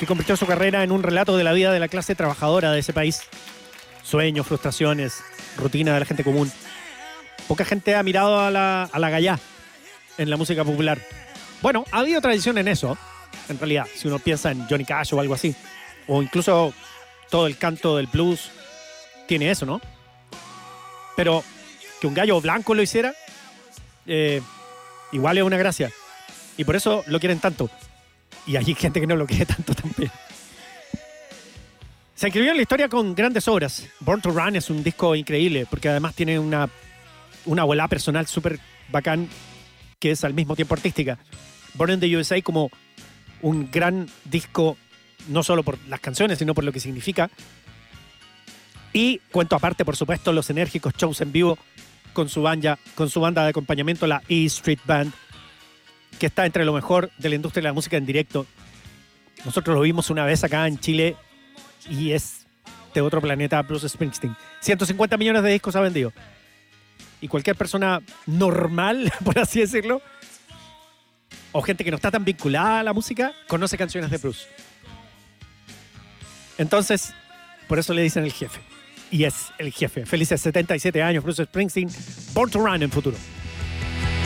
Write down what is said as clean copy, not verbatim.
que convirtió su carrera en un relato de la vida de la clase trabajadora de ese país. Sueños, frustraciones, rutina de la gente común. Poca gente ha mirado a la gallá en la música popular. Bueno, ha habido tradición en eso, en realidad, si uno piensa en Johnny Cash o algo así. O incluso todo el canto del blues tiene eso, ¿no? Pero que un gallo blanco lo hiciera, igual es una gracia. Y por eso lo quieren tanto. Y hay gente que no lo quiere tanto también. Se escribió en la historia con grandes obras. Born to Run es un disco increíble, porque además tiene una volada personal súper bacán, que es al mismo tiempo artística. Born in the USA como un gran disco, no solo por las canciones, sino por lo que significa. Y cuento aparte, por supuesto, los enérgicos shows en vivo con su banda de acompañamiento, la E Street Band, que está entre lo mejor de la industria de la música en directo. Nosotros lo vimos una vez acá en Chile y es de otro planeta Bruce Springsteen. 150 millones de discos ha vendido. Y cualquier persona normal, por así decirlo, o gente que no está tan vinculada a la música, conoce canciones de Bruce. Entonces, por eso le dicen el jefe. Y es el jefe. Felices 77 años, Bruce Springsteen. Born to Run en futuro.